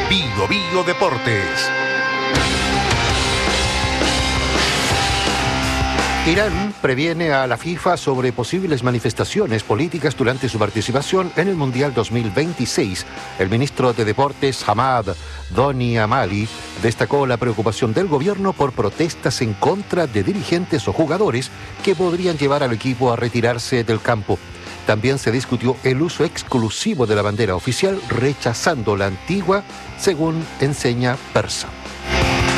Bio Bio Deportes. Irán previene a la FIFA sobre posibles manifestaciones políticas durante su participación en el Mundial 2026. El ministro de Deportes, Hamad Doni Amali, destacó la preocupación del gobierno por protestas en contra de dirigentes o jugadores que podrían llevar al equipo a retirarse del campo. También se discutió el uso exclusivo de la bandera oficial, rechazando la antigua, según enseña Persa.